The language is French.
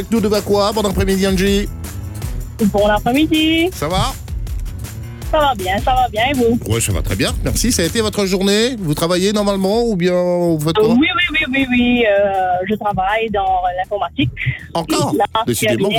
Nous devons quoi? Bon après-midi, Angie. Bon après-midi. Ça va? Ça va bien et vous? Oui, ça va très bien. Merci. Ça a été votre journée? Vous travaillez normalement ou bien vous faites quoi? Oui. Je travaille dans l'informatique. Encore? Là, Décidément, terminé